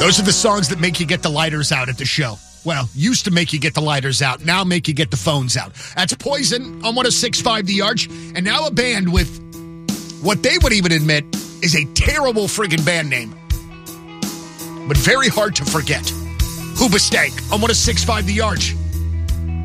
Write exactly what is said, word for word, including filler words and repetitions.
Those are the songs that make you get the lighters out at the show. Well, used to make you get the lighters out. Now make you get the phones out. That's Poison on one oh six point five The Arch. And now a band with what they would even admit is a terrible friggin' band name. But very hard to forget. Hoobastank on one oh six point five The Arch.